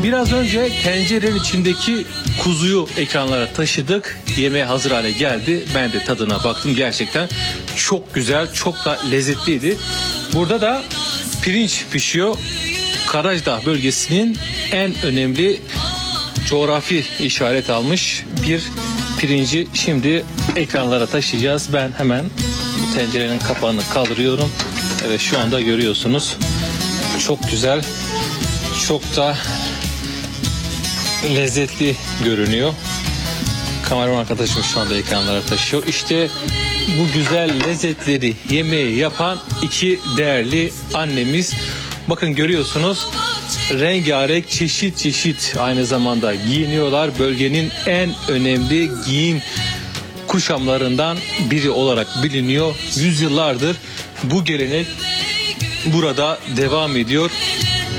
Biraz önce tencerenin içindeki kuzuyu ekranlara taşıdık. Yemeğe hazır hale geldi. Ben de tadına baktım. Gerçekten çok güzel, çok da lezzetliydi. Burada da pirinç pişiyor. Karajdağ bölgesinin en önemli coğrafi işaret almış bir pirinci şimdi ekranlara taşıyacağız. Ben hemen bu tencerenin kapağını kaldırıyorum. Evet, şu anda görüyorsunuz. Çok güzel, çok da lezzetli görünüyor. Kameraman arkadaşım şu anda ekranlara taşıyor. İşte bu güzel lezzetleri yemeği yapan iki değerli annemiz. Bakın görüyorsunuz, rengarenk, çeşit çeşit aynı zamanda giyiniyorlar. Bölgenin en önemli giyim kuşamlarından biri olarak biliniyor. Yüzyıllardır bu gelenek burada devam ediyor.